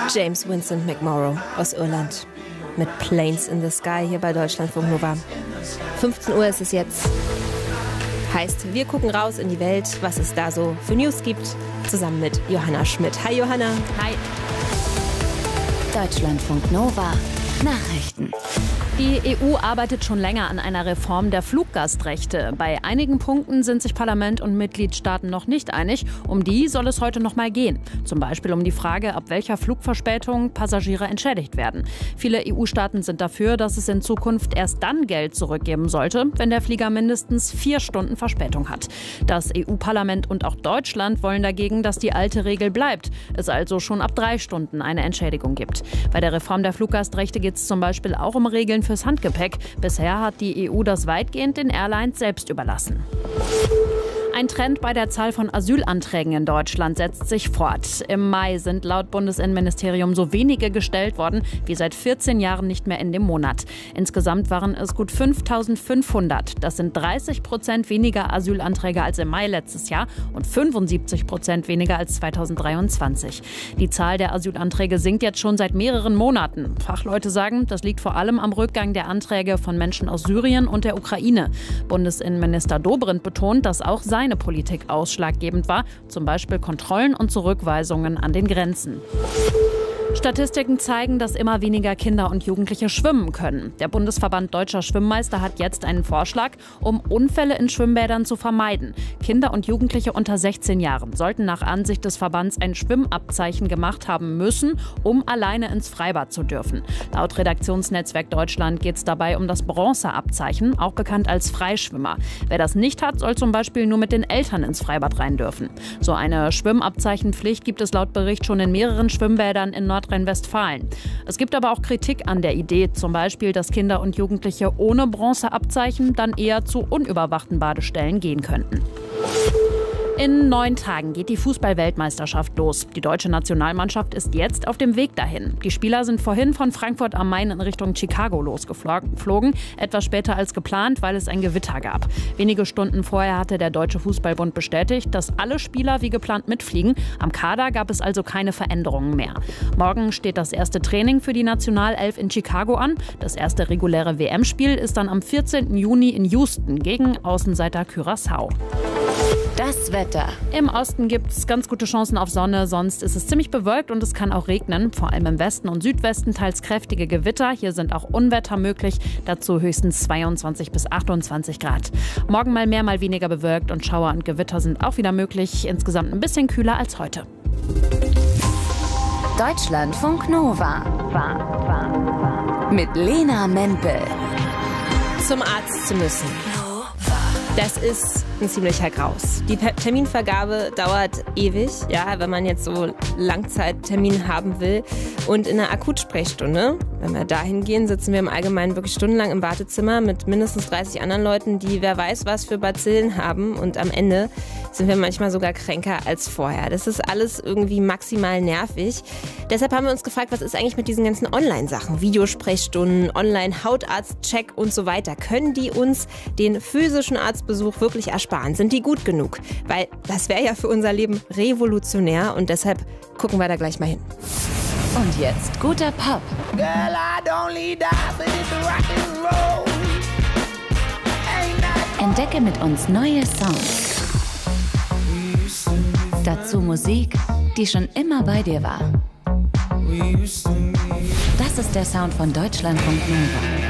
James Vincent McMorrow aus Irland mit Planes in the Sky hier bei Deutschlandfunk Nova. 15 Uhr ist es jetzt. Heißt, wir gucken raus in die Welt, was es da so für News gibt, zusammen mit Johanna Schmidt. Hi Johanna. Hi. Deutschlandfunk Nova Nachrichten. Die EU arbeitet schon länger an einer Reform der Fluggastrechte. Bei einigen Punkten sind sich Parlament und Mitgliedstaaten noch nicht einig. Um die soll es heute noch mal gehen. Zum Beispiel um die Frage, ab welcher Flugverspätung Passagiere entschädigt werden. Viele EU-Staaten sind dafür, dass es in Zukunft erst dann Geld zurückgeben sollte, wenn der Flieger mindestens 4 Stunden Verspätung hat. Das EU-Parlament und auch Deutschland wollen dagegen, dass die alte Regel bleibt. Es also schon ab 3 Stunden eine Entschädigung gibt. Bei der Reform der Fluggastrechte geht es zum Beispiel auch um Regeln fürs Handgepäck. Bisher hat die EU das weitgehend den Airlines selbst überlassen. Ein Trend bei der Zahl von Asylanträgen in Deutschland setzt sich fort. Im Mai sind laut Bundesinnenministerium so wenige gestellt worden wie seit 14 Jahren nicht mehr in dem Monat. Insgesamt waren es gut 5.500. Das sind 30% weniger Asylanträge als im Mai letztes Jahr und 75% weniger als 2023. Die Zahl der Asylanträge sinkt jetzt schon seit mehreren Monaten. Fachleute sagen, das liegt vor allem am Rückgang der Anträge von Menschen aus Syrien und der Ukraine. Bundesinnenminister Dobrindt betont, dass auch seine Politik ausschlaggebend war, zum Beispiel Kontrollen und Zurückweisungen an den Grenzen. Statistiken zeigen, dass immer weniger Kinder und Jugendliche schwimmen können. Der Bundesverband Deutscher Schwimmmeister hat jetzt einen Vorschlag, um Unfälle in Schwimmbädern zu vermeiden. Kinder und Jugendliche unter 16 Jahren sollten nach Ansicht des Verbands ein Schwimmabzeichen gemacht haben müssen, um alleine ins Freibad zu dürfen. Laut Redaktionsnetzwerk Deutschland geht es dabei um das Bronzeabzeichen, auch bekannt als Freischwimmer. Wer das nicht hat, soll zum Beispiel nur mit den Eltern ins Freibad rein dürfen. So eine Schwimmabzeichenpflicht gibt es laut Bericht schon in mehreren Schwimmbädern in Nordrhein-Westfalen. Es gibt aber auch Kritik an der Idee, zum Beispiel, dass Kinder und Jugendliche ohne Bronzeabzeichen dann eher zu unüberwachten Badestellen gehen könnten. In 9 Tagen geht die Fußball-Weltmeisterschaft los. Die deutsche Nationalmannschaft ist jetzt auf dem Weg dahin. Die Spieler sind vorhin von Frankfurt am Main in Richtung Chicago losgeflogen, etwas später als geplant, weil es ein Gewitter gab. Wenige Stunden vorher hatte der Deutsche Fußballbund bestätigt, dass alle Spieler wie geplant mitfliegen. Am Kader gab es also keine Veränderungen mehr. Morgen steht das erste Training für die Nationalelf in Chicago an. Das erste reguläre WM-Spiel ist dann am 14. Juni in Houston gegen Außenseiter Curaçao. Das Wetter. Im Osten gibt es ganz gute Chancen auf Sonne, sonst ist es ziemlich bewölkt und es kann auch regnen. Vor allem im Westen und Südwesten teils kräftige Gewitter. Hier sind auch Unwetter möglich, dazu höchstens 22 bis 28 Grad. Morgen mal mehr, mal weniger bewölkt und Schauer und Gewitter sind auch wieder möglich. Insgesamt ein bisschen kühler als heute. Deutschlandfunk Nova. Mit Lena Mempel. Zum Arzt zu müssen. Das ist ein ziemlicher Graus. Die Terminvergabe dauert ewig, ja, wenn man jetzt so Langzeittermin haben will. Und in der Akutsprechstunde, wenn wir da hingehen, sitzen wir im Allgemeinen wirklich stundenlang im Wartezimmer mit mindestens 30 anderen Leuten, die wer weiß was für Bazillen haben. Und am Ende sind wir manchmal sogar kränker als vorher. Das ist alles irgendwie maximal nervig. Deshalb haben wir uns gefragt, was ist eigentlich mit diesen ganzen Online-Sachen? Videosprechstunden, Online-Hautarztcheck und so weiter. Können die uns den physischen Arztbesuch wirklich ersparen? Sind die gut genug? Weil das wäre ja für unser Leben revolutionär und deshalb gucken wir da gleich mal hin. Und jetzt guter Pop. Girl, I don't need that, but it's rock and roll. Entdecke mit uns neue Songs. Dazu Musik, die schon immer bei dir war. Das ist der Sound von Deutschlandfunk Nova.